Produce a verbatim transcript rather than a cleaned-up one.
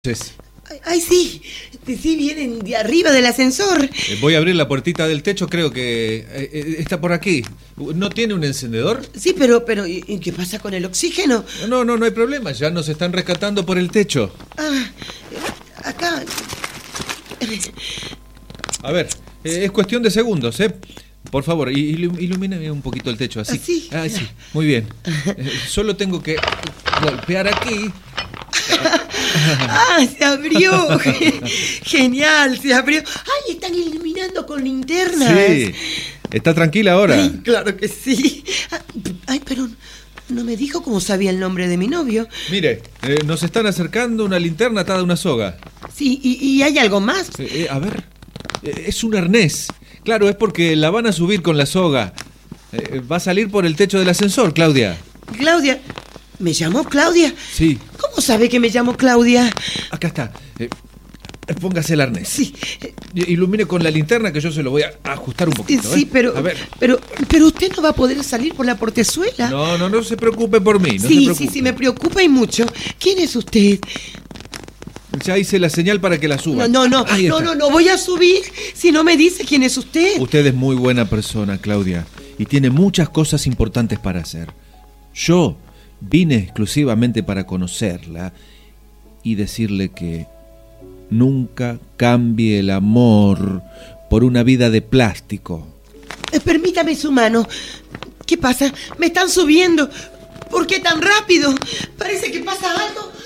Entonces, Ay, ay, sí, sí, vienen de arriba del ascensor. eh, voy a abrir la puertita del techo, creo que eh, eh, está por aquí. ¿No tiene un encendedor? Sí, pero, pero, ¿y y qué pasa con el oxígeno? No, no, no hay problema, ya nos están rescatando por el techo. Ah, acá. A ver, eh, es cuestión de segundos, ¿eh? Por favor, ilu- ilumíname un poquito el techo, así. ¿Así? Ah, sí, muy bien. Eh, solo tengo que golpear aquí. ¡Ah, se abrió! ¡Genial, se abrió! ¡Ay, están iluminando con linternas! Sí, ¿está tranquila ahora? Ay, claro que sí. Ay, pero no me dijo cómo sabía el nombre de mi novio. Mire, eh, nos están acercando una linterna atada a una soga. Sí, ¿y, y hay algo más? Eh, eh, a ver, eh, es un arnés. Claro, es porque la van a subir con la soga. Eh, va a salir por el techo del ascensor, Claudia. Claudia. ¿Me llamó Claudia? Sí, ¿Cómo sabe que me llamo Claudia? acá está. Eh, póngase el arnés. Sí, eh, I- Ilumine con la linterna que yo se lo voy a ajustar un poquito. sí, ¿eh? pero, A ver. pero, pero usted no va a poder salir por la portezuela. No, no, no se preocupe por mí. No se sí, preocupe. sí, sí, me preocupa y mucho. ¿Quién es usted? Ya hice la señal para que la suba. No, no, no, Ahí no, está. no, no voy a subir si no me dice quién es usted. Usted es muy buena persona, Claudia, y tiene muchas cosas importantes para hacer. Yo vine exclusivamente para conocerla y decirle que nunca cambie el amor por una vida de plástico. Eh, Permítame su mano. ¿Qué pasa? Me están subiendo. ¿Por qué tan rápido? Parece que pasa algo.